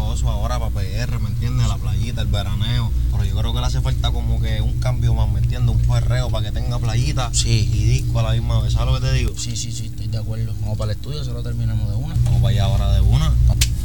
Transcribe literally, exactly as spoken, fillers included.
pegajoso ahora para P R, ¿me entiendes? La playita, el veraneo. Pero yo creo que le hace falta como que un cambio más, ¿me entiendes? Un perreo para que tenga playita Sí. y disco a la misma vez. ¿Sabes lo que te digo? Sí, sí, sí, estoy de acuerdo. Vamos para el estudio, solo terminamos de una. Vamos para allá ahora de una.